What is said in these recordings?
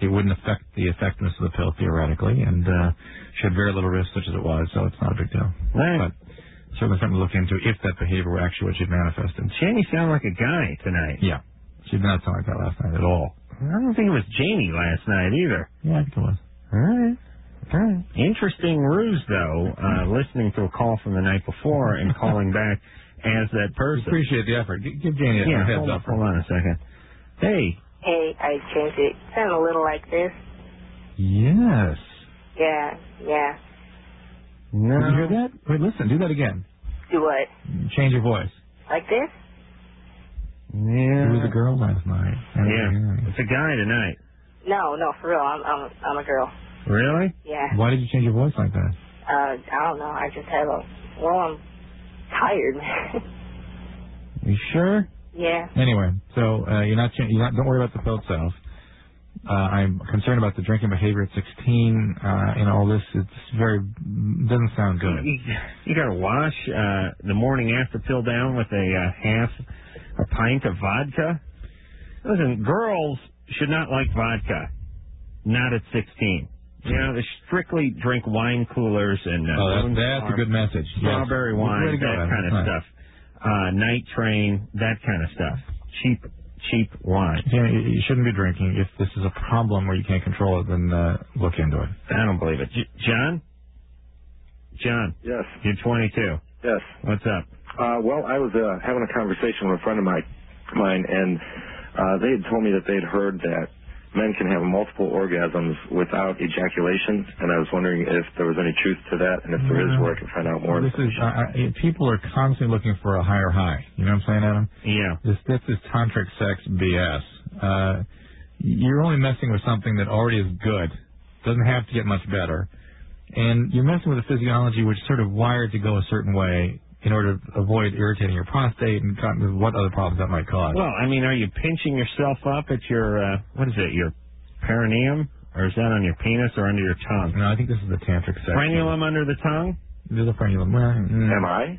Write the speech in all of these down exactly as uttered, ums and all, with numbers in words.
it wouldn't affect the effectiveness of the pill theoretically, and uh, she had very little risk, such as it was, so it's not a big deal. Right. But certainly something to look into if that behavior were actually what she'd manifested. Jamie sounded like a guy tonight. Yeah. She did not sound like that last night at all. I don't think it was Jamie last night either. Yeah, I think it was. All right. All right. Interesting ruse, though, uh, listening to a call from the night before and calling back as that person. Appreciate the effort. G- give Jamie a yeah, heads hold, up. Hold on a second. Hey. Hey, I changed it. Sound a little like this. Yes. Yeah, yeah. No. Did you hear that? Wait, listen. Do that again. Do what? Change your voice. Like this? Yeah. Who was a girl last night? Yeah. It's a guy tonight. No, no, for real. I'm, I'm, I'm a girl. Really? Yeah. Why did you change your voice like that? Uh, I don't know. I just have a. Well, I'm tired, man. You sure? Yeah. Anyway, so uh, you're not. Cha- you're not. Don't worry about the pill itself. Uh, I'm concerned about the drinking behavior at sixteen uh, and all this. It's very doesn't sound good. You, you got to wash uh, the morning after pill down with a uh, half a pint of vodka. Listen, girls should not like vodka. Not at sixteen. You know, they strictly drink wine coolers and uh, oh, that's, that's a good message. Strawberry yes. wine, go, that kind of right. stuff. Uh, night train, that kind of stuff. Cheap, cheap wine. Yeah, you shouldn't be drinking. If this is a problem where you can't control it, then uh, look into it. I don't believe it. J- John? John? Yes. You're twenty-two. Yes. What's up? Uh, well, I was uh, having a conversation with a friend of my, mine, and uh, they had told me that they'd heard that men can have multiple orgasms without ejaculation, and I was wondering if there was any truth to that, and if there is, where I can find out more. This is uh, I, people are constantly looking for a higher high. You know what I'm saying, Adam? Yeah. This this is tantric sex B S. Uh, you're only messing with something that already is good. Doesn't have to get much better, and you're messing with a physiology which is sort of wired to go a certain way in order to avoid irritating your prostate and what other problems that might cause. Well, I mean, are you pinching yourself up at your, uh, what is it, your perineum? Or is that on your penis or under your tongue? No, I think this is the tantric sex. Frenulum under the tongue? There's a frenulum. Well, mm. Am I?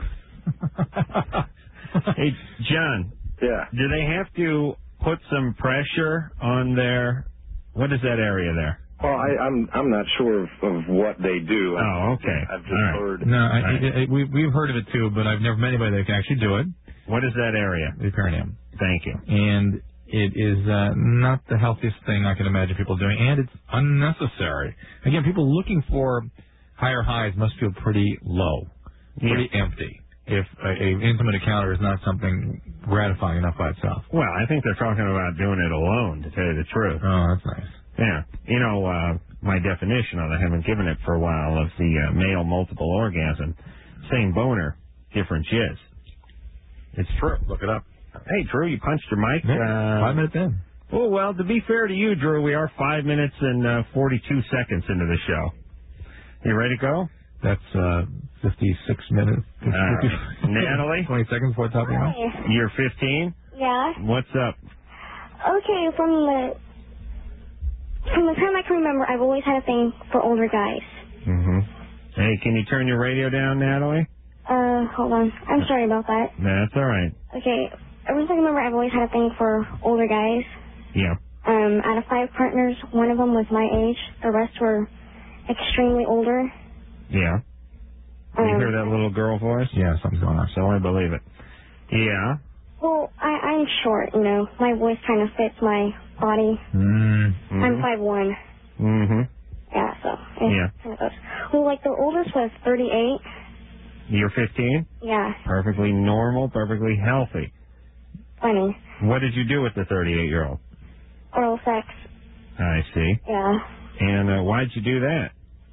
Hey, John. Yeah. Do they have to put some pressure on their, what is that area there? Well, I, I'm I'm not sure of, of what they do. Oh, okay. I've just right. heard. No, I, right. it, it, we, we've heard of it too, but I've never met anybody that can actually do it. What is that area? The perineum. Thank you. And it is uh, not the healthiest thing I can imagine people doing, and it's unnecessary. Again, people looking for higher highs must feel pretty low, pretty yeah. empty, if a, a intimate encounter is not something gratifying enough by itself. Well, I think they're talking about doing it alone, to tell you the truth. Oh, that's nice. Yeah. You know, uh, my definition of it, I haven't given it for a while, of the uh, male multiple orgasm. Same boner, different jizz. It's true. Look it up. Hey, Drew, you punched your mic. Yeah, Uh, five minutes in. Oh, well, to be fair to you, Drew, we are five minutes and uh, forty-two seconds into the show. You ready to go? That's uh, fifty-six minutes. Uh, Natalie? twenty seconds before top of your mouth. You're fifteen? Yeah. What's up? Okay, from the from the time I can remember, I've always had a thing for older guys. Mm-hmm. Hey, can you turn your radio down, Natalie? Uh, hold on. I'm sorry about that. That's all right. Okay, ever since I can remember, I've always had a thing for older guys. Yeah. Um, out of five partners, one of them was my age. The rest were extremely older. Yeah. Um, you hear that little girl voice? Yeah, something's going on. So I believe it. Yeah. Well, I, I'm short, you know. My voice kind of fits my body. Mm-hmm. I'm five one. Mm-hmm. Yeah, so it Yeah. kind of goes. Well, like the oldest was thirty-eight. You're fifteen? Yeah. Perfectly normal, perfectly healthy. Funny. What did you do with the thirty-eight-year-old? Oral sex. I see. Yeah. And uh, why'd you do that?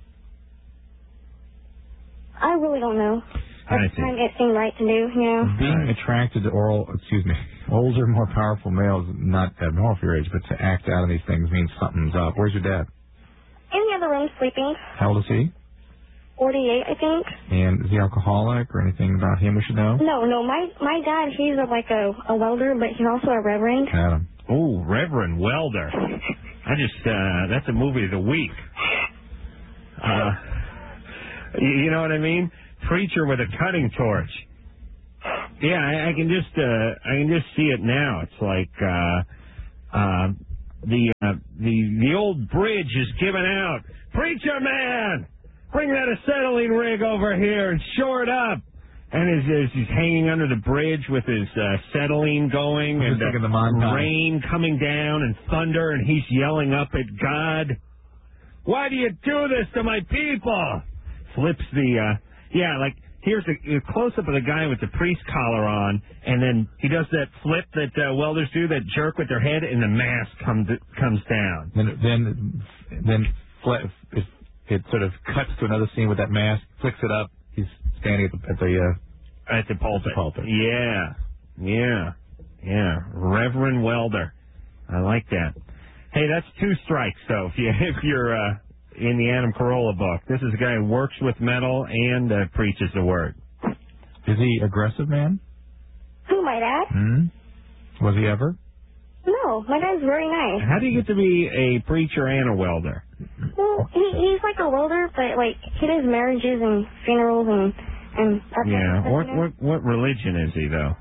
I really don't know. I At the see. time, it seemed right to do, you know. Being attracted to oral, excuse me, older, more powerful males, not abnormal for your age, but to act out on these things means something's up. Where's your dad? In the other room, sleeping. How old is he? forty-eight, I think. And is he alcoholic or anything about him we should know? No, no, my my dad, he's a, like a, a welder, but he's also a reverend. Adam. Oh, Reverend Welder. I just, uh, that's a movie of the week. Uh, you, you know what I mean? Preacher with a cutting torch. Yeah, I, I can just, uh, I can just see it now. It's like, uh, uh, the, uh, the the old bridge is giving out. Preacher man, bring that acetylene rig over here and shore it up. And as, as he's hanging under the bridge with his uh, acetylene going and uh, the rain coming down and thunder, and he's yelling up at God, why do you do this to my people? Flips the, uh, yeah, like, here's a, a close-up of the guy with the priest collar on, and then he does that flip that uh, welders do, that jerk with their head, and the mask comes comes down. Then, then, then fl- it, it sort of cuts to another scene with that mask, flicks it up. He's standing at the at the, uh, at the pulpit. At the pulpit. Yeah, yeah, yeah. Reverend Welder. I like that. Hey, that's two strikes, though, if, you, if you're uh, in the Adam Carolla book. This is a guy who works with metal and uh, preaches the word. Is he aggressive, man? Who, my dad? Hmm? Was he ever? No, my dad's very nice. How do you get to be a preacher and a welder? Well, he, he's like a welder, but, like, he does marriages and funerals and, and that Yeah, kind of stuff, what, you know? what, what religion is he, though?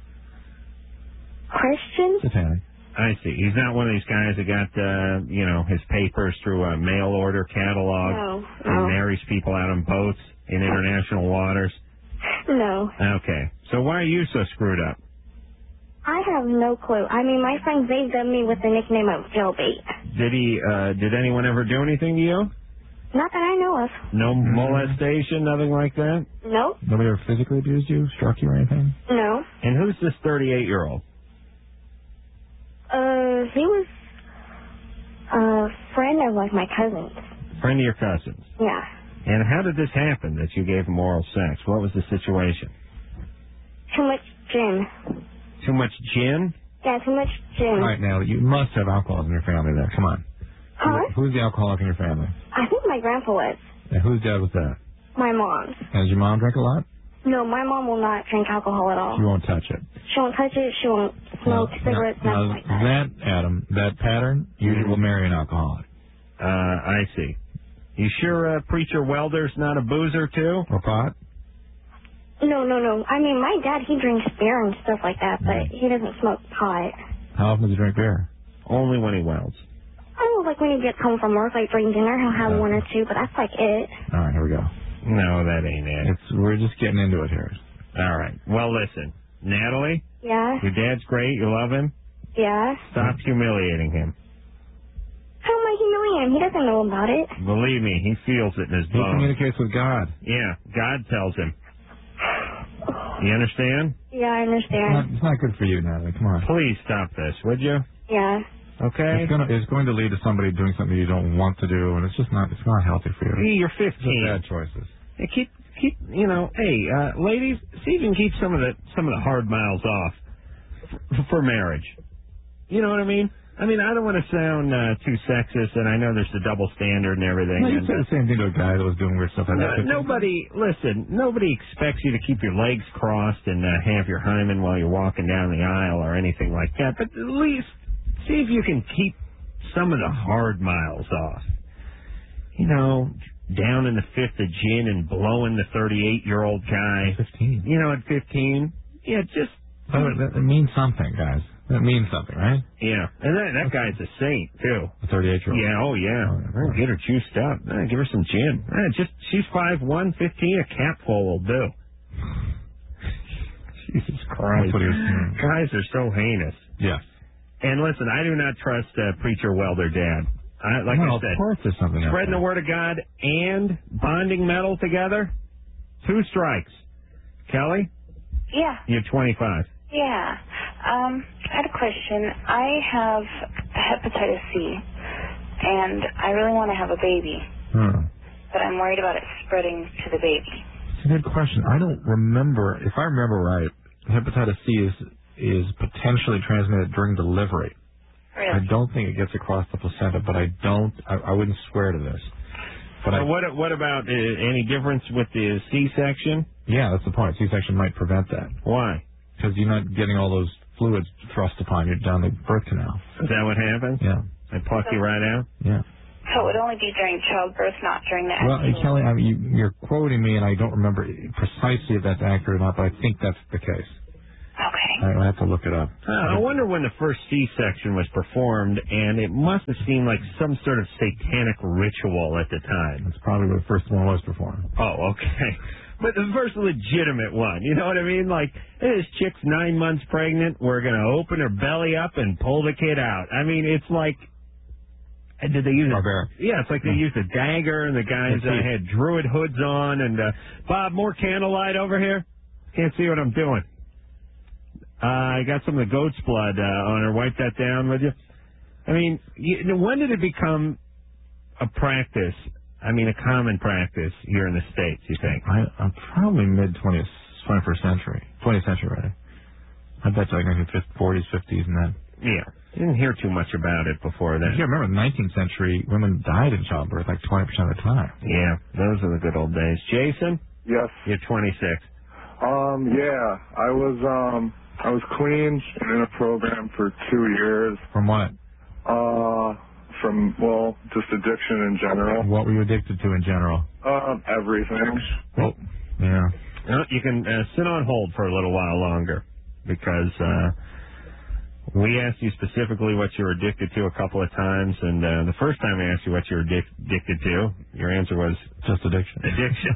Christian? Satanic. I see. He's not one of these guys that got, uh, you know, his papers through a mail order catalog No, and no. marries people out on boats in international waters. No. Okay. So why are you so screwed up? I have no clue. I mean, my friends, they've done me with the nickname of Jailbait. Did he, uh, did anyone ever do anything to you? Not that I know of. No molestation, nothing like that? Nope. Nobody ever physically abused you, struck you or anything? No. And who's this thirty-eight-year-old? Uh, he was a friend of, like, my cousin's. Friend of your cousin's. Yeah. And how did this happen that you gave him oral sex? What was the situation? Too much gin. Too much gin? Yeah, too much gin. All right, now, you must have alcohol in your family there. Come on. Huh? Who's the alcoholic in your family? I think my grandpa was. And whose dad was that? My mom's. And does your mom drink a lot? No, my mom will not drink alcohol at all. She won't touch it. She won't touch it. She won't smoke Now- cigarettes, now, nothing like that. That, Adam, that pattern usually will marry an alcoholic. Uh, I see. You sure uh, Preacher Welder's not a boozer, too? Or pot? No, no, no. I mean, my dad, he drinks beer and stuff like that, but he doesn't smoke pot. How often does he drink beer? Only when he welds. Oh, like when he gets home from work, like during dinner, he'll have one or two, but that's like it. All right, here we go. No, that ain't it. It's We're just getting into it here. All right. Well, listen. Natalie, Yeah? your dad's great. You love him. Yeah? Stop humiliating him. How am I humiliating him? He doesn't know about it. Believe me, he feels it in his He bones. communicates with God. Yeah, God tells him. You understand? Yeah, I It's not, understand. it's not good for you, Natalie. Come on. Please stop this, would you? Yeah. Okay? It's, gonna, it's going to lead to somebody doing something you don't want to do, and it's just not. It's not healthy for you. Hey, you're It's fifteen. bad choices. Hey, keep, keep, you know, hey, uh, ladies, see if you can keep some of the, some of the hard miles off f- for marriage. You know what I mean? I mean, I don't want to sound uh, too sexist, and I know there's the double standard and everything. No, you and, said uh, the same thing to a guy that was doing weird stuff like no, that. nobody, listen, nobody expects you to keep your legs crossed and uh, have your hymen while you're walking down the aisle or anything like that, but at least see if you can keep some of the hard miles off. You know, down in the fifth of gin and blowing the thirty-eight-year-old guy. fifteen. You know, at fifteen, yeah, just... By the way, that, that means something, guys. That means something, right? Yeah, and that, that guy's a saint, too. A thirty-eight-year-old. Yeah, oh, yeah. Oh, yeah. Oh, get her juiced up. Eh, give her some gin. Eh, just, she's five one, fifteen, a capful will do. Jesus Christ. That's what he was saying. Guys are so heinous. Yes. And listen, I do not trust uh, Preacher Welder Dad. I, like no, I said, of course there's something else. spreading the word of God and bonding metal together, two strikes. Kelly, Yeah, you're twenty-five. yeah. Um, I had a question. I have hepatitis C, and I really want to have a baby, Hmm. but I'm worried about it spreading to the baby. It's a good question. I don't remember. If I remember right, hepatitis C is is potentially transmitted during delivery. I Really? don't think it gets across the placenta, but I don't. I, I wouldn't swear to this. But So I, what what about uh, any difference with the C-section? yeah, that's the point. C-section might prevent that Why? because you're not getting all those fluids thrust upon you down the birth canal. Is that what happens? Yeah, They pluck you right out? yeah. So it would only be during childbirth, not during the Well, actual... Kelly, I mean, you, you're quoting me, and I don't remember precisely if that's accurate or not, but I think that's the case. Okay. I have to look it up. Uh, I wonder when the first C-section was performed, and it must have seemed like some sort of satanic ritual at the time. That's probably when the first one was performed. Oh, okay. But the first legitimate one, you know what I mean? Like, hey, this chick's nine months pregnant, we're going to open her belly up and pull the kid out. I mean, it's like, did they use a, yeah, it's like they used a dagger, and the guys uh, had druid hoods on, and, uh, Bob, more candlelight over here? Can't see what I'm doing. Uh, I got some of the goat's blood uh, on her. Wipe that down, would you? I mean, you, when did it become a practice? I mean, a common practice here in the States, you think? I, I'm probably mid-twentieth, twenty-first century. twentieth century, rather. I bet you like nineteen forties, fifties, and then. Yeah. You didn't hear too much about it before then. Yeah, remember, in the nineteenth century, women died in childbirth like twenty percent of the time. Yeah, those are the good old days. Jason? Yes. You're twenty-six. Um, yeah. I was, um, I was clean in a program for two years. From what? Uh... From, well, just addiction in general. What were you addicted to in general? Um, everything. Well, yeah. Well, you can uh, sit on hold for a little while longer because uh, we asked you specifically what you were addicted to a couple of times, and uh, the first time we asked you what you were addic- addicted to, your answer was just addiction. Addiction.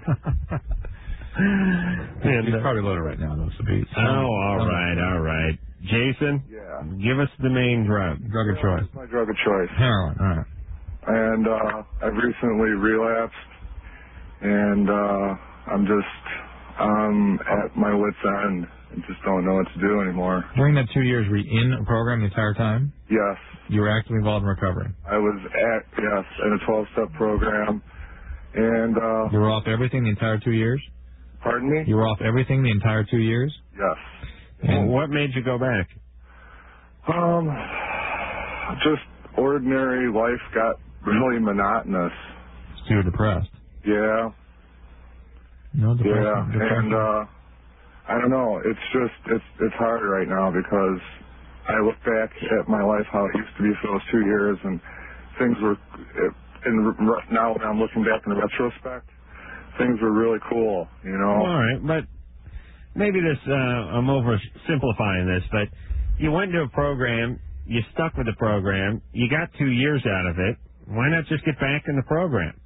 and, He's uh, probably loaded right now, though. So be, oh, all right, all right. Jason? Yeah. Give us the main drug. Drug of choice. My drug of choice. Heroin, all right. And uh, I've recently relapsed, and uh, I'm just um, at my wit's end. I just don't know what to do anymore. During that two years, were you in a program the entire time? Yes. You were actively involved in recovery? I was at, yes, in a twelve-step program. And uh, you were off everything the entire two years? Pardon me? You were off everything the entire two years? Yes. And what made you go back? Um, just ordinary life got really monotonous. So you were depressed? Yeah. No depression. Yeah, depression. and uh, I don't know. It's just it's it's hard right now because I look back at my life how it used to be for those two years, and things were. It, and now when I'm looking back in retrospect, things were really cool. You know. All right, but. Maybe this, uh, I'm oversimplifying this, but you went to a program, you stuck with the program, you got two years out of it. Why not just get back in the program?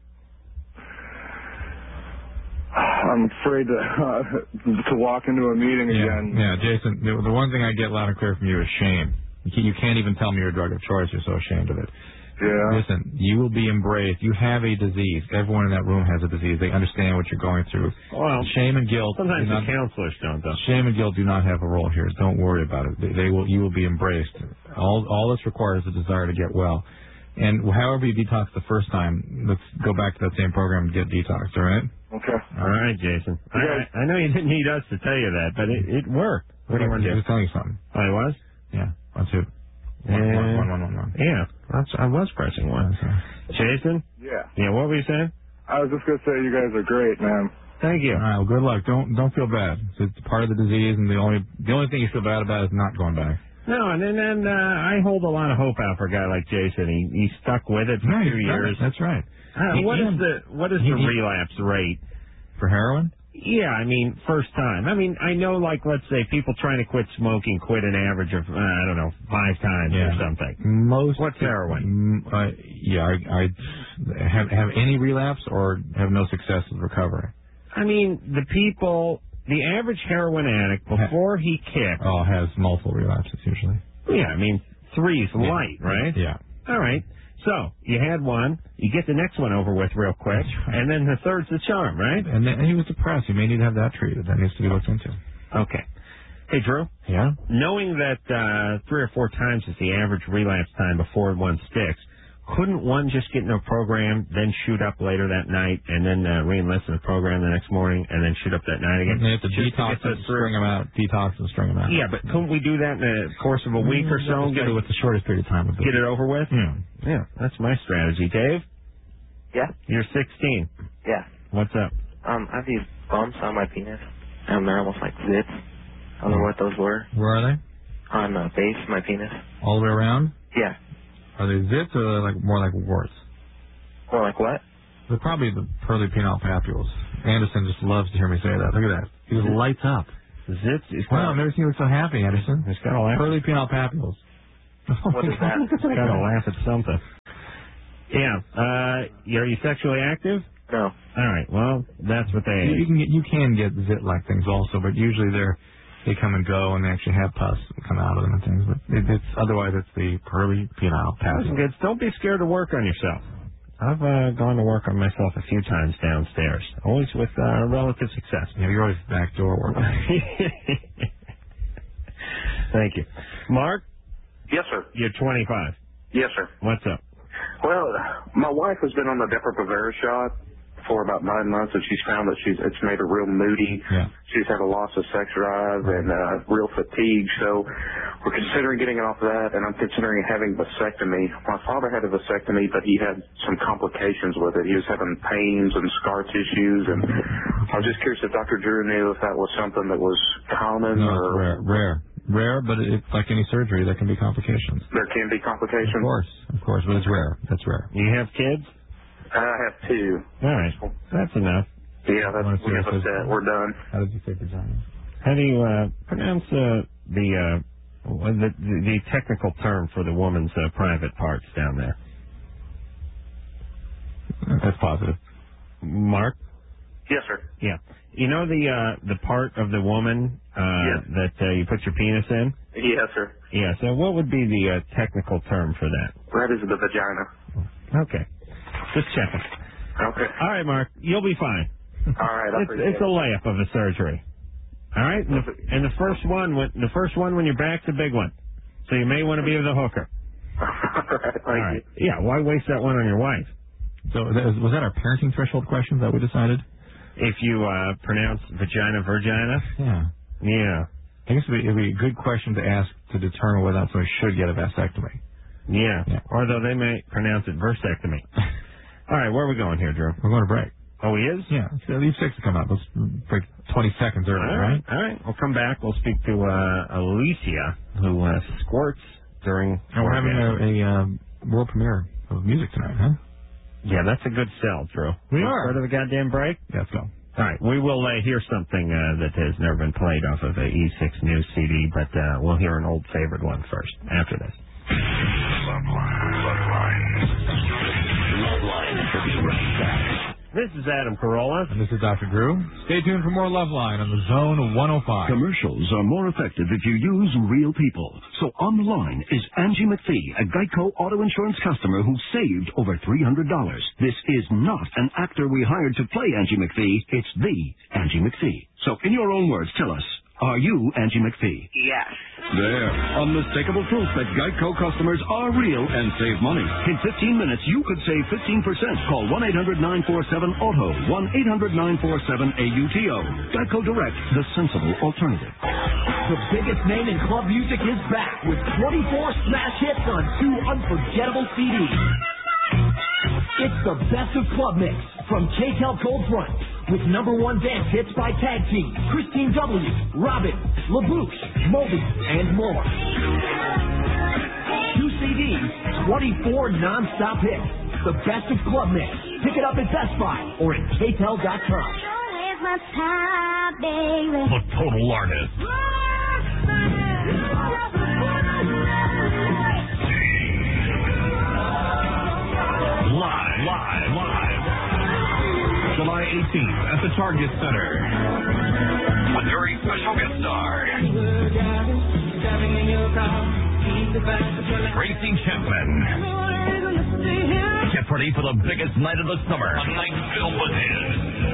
I'm afraid to uh, to walk into a meeting yeah, again. Yeah, Jason, the, the one thing I get loud and clear from you is shame. You can't, you can't even tell me you're a drug of choice. You're so ashamed of it. Yeah. Listen, you will be embraced. You have a disease. Everyone in that room has a disease. They understand what you're going through. Well, shame and guilt. Sometimes not, the counselors don't, though. Shame and guilt do not have a role here. Don't worry about it. They, they will. You will be embraced. All all this requires is a desire to get well. And however you detox the first time, let's go back to that same program and get detoxed. All right? Okay. All right, Jason. I, I know you didn't need us to tell you that, but it, it worked. What do you want to do? Just telling you something. Oh, I was? Yeah. One, two. One, and, one, one, one, one, one. Yeah. That's, I was pressing one. Jason? Yeah. Yeah, what were you saying? I was just going to say you guys are great, man. Thank you. All right, well, good luck. Don't don't feel bad. It's part of the disease, and the only the only thing you feel bad about is not going back. No, and then and, uh, I hold a lot of hope out for a guy like Jason. He he stuck with it for right, two years. That's right. Uh, he, what he, is the what is he, the he, relapse rate for heroin? Yeah, I mean, first time. I mean, I know, like, let's say people trying to quit smoking quit an average of, uh, I don't know, five times yeah. or something. Most. What's heroin? Uh, yeah, I, I have have any relapse or have no success with recovery. I mean, the people, the average heroin addict before he kicked. Oh, has multiple relapses usually. Yeah, I mean, three's yeah. light, right? Yeah. All right. So, you had one, you get the next one over with real quick, and then the third's the charm, right? And then and he was depressed. You may need to have that treated. That needs to be looked into. Okay. Hey, Drew? Yeah? Knowing that uh, three or four times is the average relapse time before one sticks, couldn't one just get into a program, then shoot up later that night, and then uh, re-enlist in the program the next morning, and then shoot up that night again? They have to just detox to and string them out. Detox and string them out. Yeah, but couldn't we do that in the course of a week or so? Get it with the shortest period of time. Get it over with? Yeah. Yeah, that's my strategy. Dave? Yeah? You're sixteen. Yeah. What's up? Um, I have these bumps on my penis. Um, they're almost like zits. I don't know what those were. Where are they? On the base of my penis. All the way around? Yeah. Are they zits or are they like more like warts? More like what? They're probably the pearly penile papules. Anderson just loves to hear me say that. Look at that. He just lights up. Zits. He's Wow, got, I've never seen you look so happy, Anderson. he's got to laugh. Pearly penile papules. What is that? He's got to laugh at something. Yeah. Uh, are you sexually active? No. All right. Well, that's what they. You can get, you can get zit-like things also, but usually they're they come and go and they actually have pus come out of them and things. But it, it's otherwise it's the pearly penile Listen, papules. kids, don't be scared to work on yourself. I've uh, gone to work on myself a few times downstairs, always with uh, relative success. Yeah, you're always backdoor working. Thank you, Mark. Yes, sir. You're twenty-five. Yes, sir. What's up? Well, my wife has been on the Depo-Provera shot for about nine months, and she's found that she's it's made her real moody. Yeah. She's had a loss of sex drive and uh, real fatigue. So we're considering getting off of that, and I'm considering having vasectomy. My father had a vasectomy, but he had some complications with it. He was having pains and scar tissues, and I was just curious if Doctor Drew knew if that was something that was common No, or it's rare, rare, rare. But it's like any surgery, there can be complications. there can be complications. Of course, of course, but it's rare. That's rare. You have kids? I have two. All right. That's enough. Yeah, that's we have a set. We're done. How did you say vagina? How do you uh, pronounce uh, the, uh, the the the technical term for the woman's uh, private parts down there? That's positive. Mark? Yes, sir. Yeah. You know the uh, the part of the woman uh, Yes. that uh, you put your penis in? Yes, sir. Yeah. So what would be the uh, technical term for that? That is the vagina. Okay. Just checking. Okay. All right, Mark. You'll be fine. All right. I It's, appreciate it's a layup of a surgery. All right. And the, and the first one, when, the first one when you're back's a big one, so you may want to be with a hooker. All right. Thank All you. right. Yeah. Why waste that one on your wife? So that was, was that our parenting threshold question that we decided? If you uh, pronounce vagina virgina. Yeah. Yeah. I guess it would, be, it would be a good question to ask to determine whether or not somebody should get a vasectomy. Yeah. Yeah. Although they may pronounce it versectomy. All right. Where are we going here, Drew? We're going to break. Oh, he is? Yeah. So leave six to come out. Let's break twenty seconds early, All right? right. All right. We'll come back. We'll speak to uh, Alicia, who uh, squirts during. And we're having a, a um, world premiere of music tonight, huh? Yeah, that's a good sell, Drew. We Let's are. Go to the goddamn break. Yeah, let's go. All right, we will uh, hear something uh, that has never been played off of a E six News C D, but uh, we'll hear an old favorite one first, after this. Loveline. Loveline. Loveline will be right back. This is Adam Carolla. And this is Doctor Drew. Stay tuned for more Loveline on the Zone one oh five. Commercials are more effective if you use real people. So on the line is Angie McPhee, a Geico auto insurance customer who saved over three hundred dollars. This is not an actor we hired to play Angie McPhee. It's the Angie McPhee. So in your own words, tell us, are you Angie McPhee? Yes. There. Unmistakable proof that Geico customers are real and save money. In fifteen minutes, you could save fifteen percent. Call one eight hundred nine four seven auto. one eight hundred nine four seven A U T O. Geico Direct, the sensible alternative. The biggest name in club music is back with twenty-four smash hits on two unforgettable C Ds. It's the best of club mix from K-Tel Cold Front with number one dance hits by Tag Team, Christine W., Robin, LaBouche, Moby, and more. Two C Ds, twenty-four non-stop hits. The best of club mix. Pick it up at Best Buy or at K Tel dot com. The Total Artist. Live, live, live. July eighteenth at the Target Center. A very special guest star. Tracy Chapman. Get ready for the biggest night of the summer. A night filled with his.